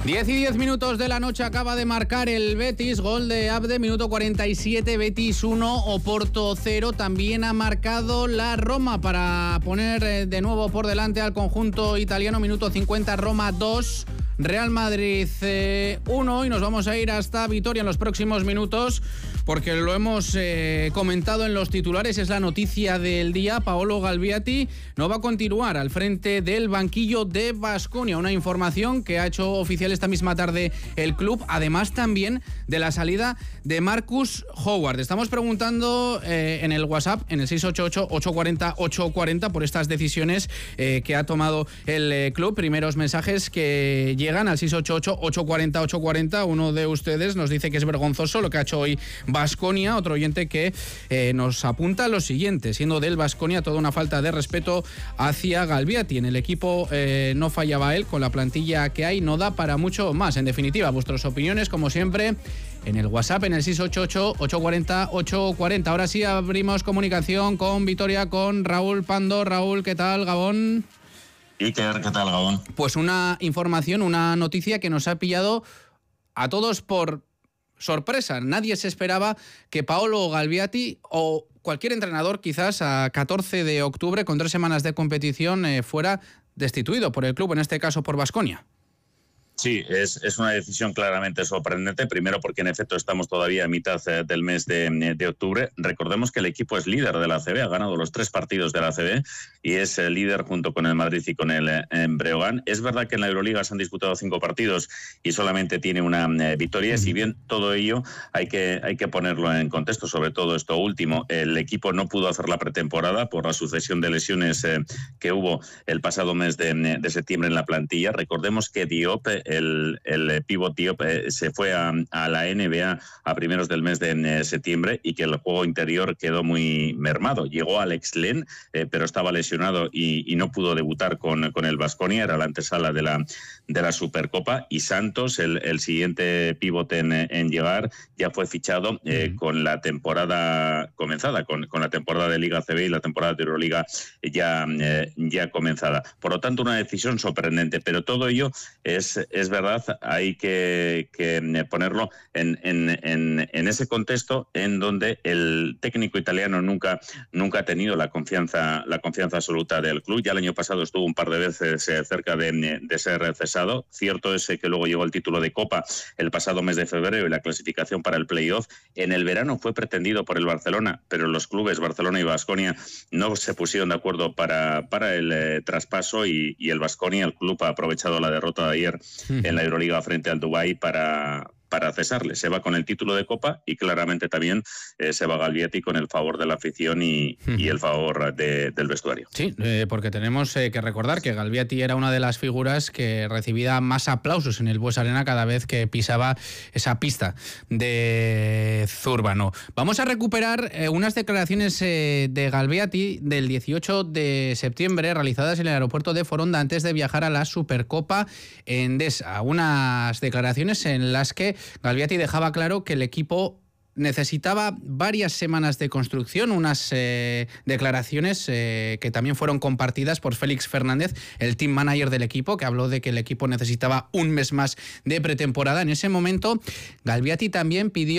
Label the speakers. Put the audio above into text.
Speaker 1: 10:10 de la noche acaba de marcar el Betis, gol de Abde, minuto 47, Betis 1, Oporto 0. También ha marcado la Roma para poner de nuevo por delante al conjunto italiano, minuto 50, Roma 2, Real Madrid 1. Y nos vamos a ir hasta Vitoria en los próximos minutos, porque lo hemos comentado en los titulares, es la noticia del día. Paolo Galbiati no va a continuar al frente del banquillo de Baskonia, una información que ha hecho oficial esta misma tarde el club, además también de la salida de Marcus Howard. Estamos preguntando en el WhatsApp, en el 688-840-840, por estas decisiones que ha tomado el club. Primeros mensajes que llegan al 688-840-840. Uno de ustedes nos dice que es vergonzoso lo que ha hecho hoy Baskonia. Otro oyente que nos apunta lo siguiente: siendo del Baskonia toda una falta de respeto hacia Galbiati. En el equipo no fallaba él, con la plantilla que hay no da para mucho más. En definitiva, vuestras opiniones, como siempre, en el WhatsApp, en el 688-840-840. Ahora sí abrimos comunicación con Vitoria, con Raúl Pando. Raúl, ¿qué tal, Gabón?
Speaker 2: Iker, ¿qué tal, Gabón?
Speaker 1: Pues una información, una noticia que nos ha pillado a todos por sorpresa. Nadie se esperaba que Paolo Galbiati o cualquier entrenador, quizás a 14 de octubre, con 3 semanas de competición, fuera destituido por el club, en este caso por Baskonia.
Speaker 2: Sí, es una decisión claramente sorprendente, primero porque en efecto estamos todavía a mitad del mes de octubre. Recordemos que el equipo es líder de la ACB, ha ganado los 3 partidos de la ACB y es el líder junto con el Madrid y con el Breogán. Es verdad que en la Euroliga se han disputado 5 partidos y solamente tiene una victoria. Si bien todo ello hay que ponerlo en contexto, sobre todo esto último. El equipo no pudo hacer la pretemporada por la sucesión de lesiones que hubo el pasado mes de septiembre en la plantilla. Recordemos que Diop, el pívot Diop, se fue a la NBA a primeros del mes de septiembre y que el juego interior quedó muy mermado. Llegó Alex Len, pero estaba lesionado y no pudo debutar con el Baskonia, era la antesala de la Supercopa. Y Santos, el siguiente pívot en llegar, ya fue fichado con la temporada comenzada, con la temporada de Liga CB y la temporada de Euroliga ya comenzada. Por lo tanto, una decisión sorprendente, pero todo ello es verdad, hay que ponerlo en ese contexto en donde el técnico italiano nunca ha tenido la confianza absoluta del club. Ya el año pasado estuvo un par de veces cerca de ser cesado. Cierto es que luego llegó el título de Copa el pasado mes de febrero y la clasificación para el playoff. En el verano fue pretendido por el Barcelona, pero los clubes Barcelona y Baskonia no se pusieron de acuerdo para el traspaso y el Baskonia, el club, ha aprovechado la derrota de ayer en la Euroliga frente al Dubái para cesarle. Se va con el título de Copa y claramente también se va Galbiati con el favor de la afición y el favor del vestuario.
Speaker 1: Sí, porque tenemos que recordar que Galbiati era una de las figuras que recibía más aplausos en el Bues Arena cada vez que pisaba esa pista de Zurbano. Vamos a recuperar unas declaraciones de Galbiati del 18 de septiembre realizadas en el aeropuerto de Foronda antes de viajar a la Supercopa Endesa. Unas declaraciones en las que Galbiati dejaba claro que el equipo necesitaba varias semanas de construcción, unas declaraciones que también fueron compartidas por Félix Fernández, el team manager del equipo, que habló de que el equipo necesitaba un mes más de pretemporada. En ese momento, Galbiati también pidió